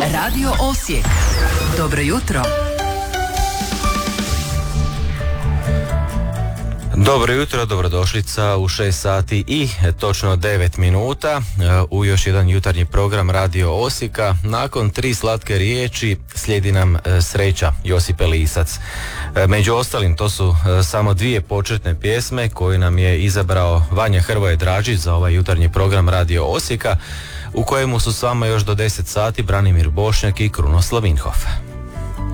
Radio Osijek. Dobro jutro. Dobro jutro, dobrodošlica u 6 sati i točno 9 minuta u još jedan jutarnji program Radio Osijeka. Nakon 3 slatke riječi slijedi nam Sreća Josipe Lisac. Među ostalim to su samo 2 početne pjesme koje nam je izabrao Vanja Hrvoje Dražić za ovaj jutarnji program Radio Osijeka, u kojemu su s vama još do 10 sati Branimir Bošnjak i Krunoslav Vinhof.